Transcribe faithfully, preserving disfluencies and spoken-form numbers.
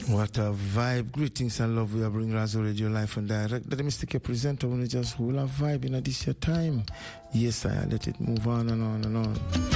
What a vibe. Greetings and love. We are bringing Razo Radio live and direct. The Mystic presenter will just hold a vibe in this your time. Yes, I let it move on and on and on.